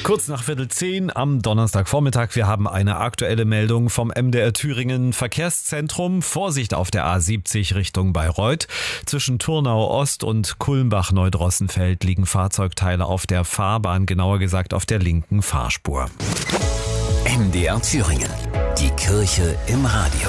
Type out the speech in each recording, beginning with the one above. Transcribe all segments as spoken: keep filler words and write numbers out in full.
Kurz nach Viertel zehn am Donnerstagvormittag. Wir haben eine aktuelle Meldung vom M D R Thüringen Verkehrszentrum. Vorsicht auf der A siebzig Richtung Bayreuth. Zwischen Turnau Ost und Kulmbach-Neudrossenfeld liegen Fahrzeugteile auf der Fahrbahn, genauer gesagt auf der linken Fahrspur. M D R Thüringen. Die Kirche im Radio.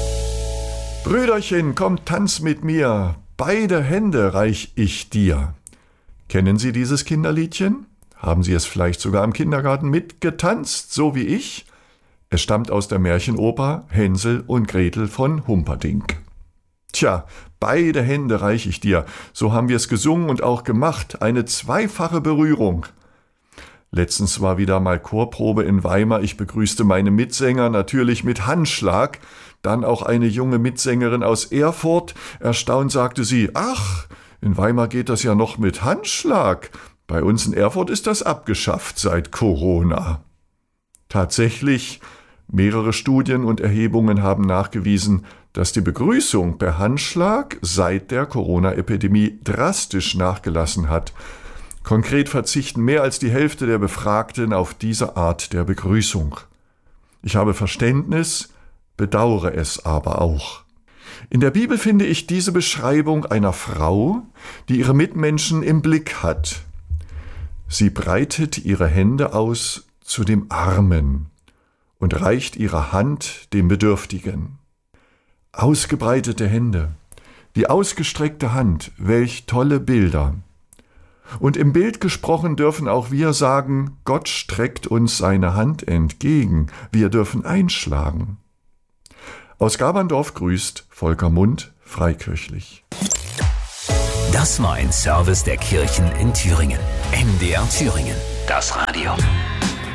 Brüderchen, komm, tanz mit mir. Beide Hände reich ich dir. Kennen Sie dieses Kinderliedchen? Haben Sie es vielleicht sogar im Kindergarten mitgetanzt, so wie ich? Es stammt aus der Märchenoper Hänsel und Gretel von Humperdinck. Tja, beide Hände reich ich dir. So haben wir es gesungen und auch gemacht. Eine zweifache Berührung. Letztens war wieder mal Chorprobe in Weimar. Ich begrüßte meine Mitsänger natürlich mit Handschlag. Dann auch eine junge Mitsängerin aus Erfurt. Erstaunt sagte sie, ach, in Weimar geht das ja noch mit Handschlag. Bei uns in Erfurt ist das abgeschafft seit Corona. Tatsächlich, mehrere Studien und Erhebungen haben nachgewiesen, dass die Begrüßung per Handschlag seit der Corona-Epidemie drastisch nachgelassen hat. Konkret verzichten mehr als die Hälfte der Befragten auf diese Art der Begrüßung. Ich habe Verständnis, bedauere es aber auch. In der Bibel finde ich diese Beschreibung einer Frau, die ihre Mitmenschen im Blick hat. Sie breitet ihre Hände aus zu dem Armen und reicht ihre Hand dem Bedürftigen. Ausgebreitete Hände, die ausgestreckte Hand, welch tolle Bilder. Und im Bild gesprochen dürfen auch wir sagen, Gott streckt uns seine Hand entgegen, wir dürfen einschlagen. Aus Gaberndorf grüßt Volker Mund, freikirchlich. Das war ein Service der Kirchen in Thüringen. M D R Thüringen, das Radio.